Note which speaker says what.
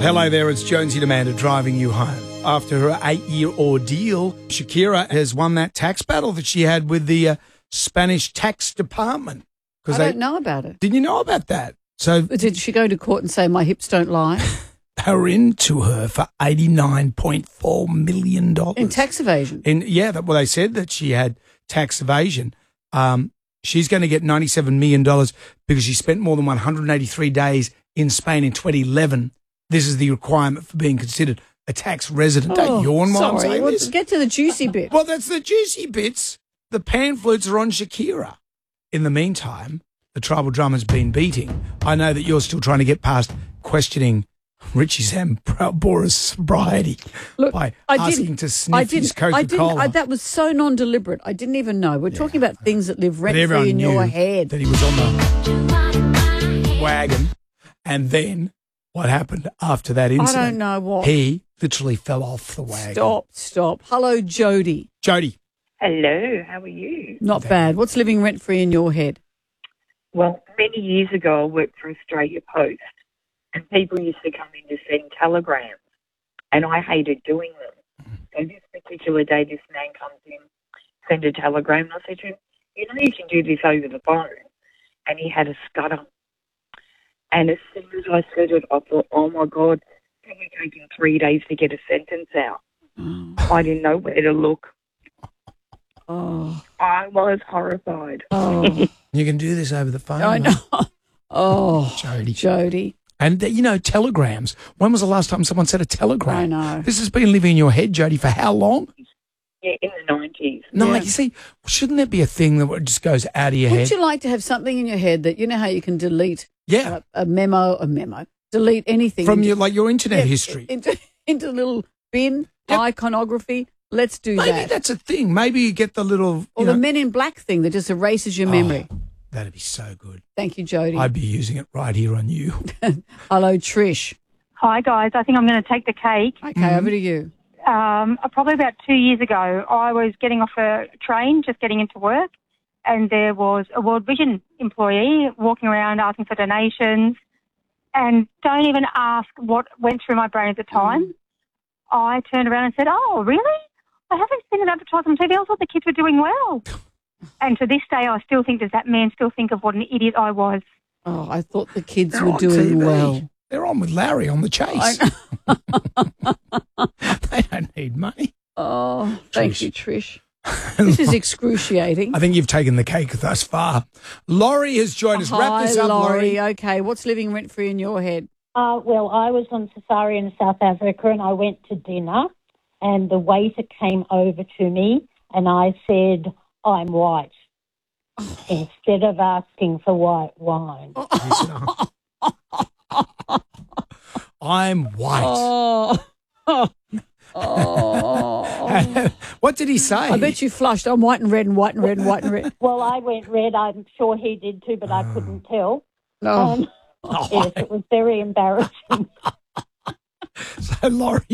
Speaker 1: Hello there, it's Jonesy Amanda driving you home. After her 8-year ordeal, Shakira has won that tax battle that she had with the Spanish tax department.
Speaker 2: I don't know about it.
Speaker 1: Didn't you know about that? So
Speaker 2: Did she go to court and say, my hips don't lie?
Speaker 1: they were into her for $89.4 million.
Speaker 2: In tax evasion?
Speaker 1: They said that she had tax evasion. She's going to get $97 million because she spent more than 183 days in Spain in 2011. This is the requirement for being considered a tax resident. Don't yawn while I'm saying this.
Speaker 2: Get to the juicy bit.
Speaker 1: Well, that's the juicy bits. The pan flutes are on Shakira. In the meantime, the tribal drummer's been beating. I know that you're still trying to get past questioning Richie Sambora's sobriety by asking to sniff his Coca-Cola.
Speaker 2: That was so non-deliberate. I didn't even know. We're talking about things that live rent-free in your head.
Speaker 1: That he was on the wagon. And then what happened after that incident?
Speaker 2: I don't know what.
Speaker 1: He literally fell off the wagon.
Speaker 2: Stop. Hello, Jody.
Speaker 1: Jody.
Speaker 3: Hello, how are you?
Speaker 2: Not bad. What's living rent-free in your head?
Speaker 3: Well, many years ago I worked for Australia Post and people used to come in to send telegrams and I hated doing them. So this particular day this man comes in, send a telegram and I said to him, you know you can do this over the phone. And he had a stutter. And as soon as I said it, I thought, oh my God, it's probably taken 3 days to get a sentence out. I didn't know where to look.
Speaker 2: Oh.
Speaker 3: I was horrified.
Speaker 2: Oh.
Speaker 1: You can do this over the phone.
Speaker 2: I know. Oh,
Speaker 1: Jody. And, telegrams. When was the last time someone said a telegram?
Speaker 2: I know.
Speaker 1: This has been living in your head, Jody, for how long?
Speaker 3: Yeah, in the 90s.
Speaker 1: No, you see, shouldn't there be a thing that just goes out of your head?
Speaker 2: Would you like to have something in your head that, you know how you can delete a memo, delete anything.
Speaker 1: From your internet history.
Speaker 2: Into a little bin, iconography. Let's do that.
Speaker 1: Maybe that's a thing. Maybe you get the little...
Speaker 2: Or the Men in Black thing that just erases your memory.
Speaker 1: That'd be so good.
Speaker 2: Thank you, Jody.
Speaker 1: I'd be using it right here on you.
Speaker 2: Hello, Trish.
Speaker 4: Hi, guys. I think I'm going to take the cake.
Speaker 2: Okay, over to you.
Speaker 4: Probably about 2 years ago, I was getting off a train, just getting into work, and there was a World Vision employee walking around asking for donations, and don't even ask what went through my brain at the time. I turned around and said, oh, really? I haven't seen it advertised on TV. I thought the kids were doing well. And to this day, I still think, does that man still think of what an idiot I was?
Speaker 2: Oh, I thought the kids were doing well.
Speaker 1: They're on with Larry on the Chase. They don't need money.
Speaker 2: Oh, thank you, Trish. This is excruciating.
Speaker 1: I think you've taken the cake thus far. Laurie has joined us. Wrap this up, Laurie.
Speaker 2: Okay, what's living rent-free in your head?
Speaker 5: Well, I was on safari in South Africa and I went to dinner and the waiter came over to me and I said, I'm white, instead of asking for white wine.
Speaker 1: I'm white. What did he say?
Speaker 2: I bet you flushed. I'm white and red and white and red and white and red.
Speaker 5: Well, I went red. I'm sure he did too, but I couldn't tell.
Speaker 2: No.
Speaker 5: Yes, it was very embarrassing.
Speaker 1: So, Laurie,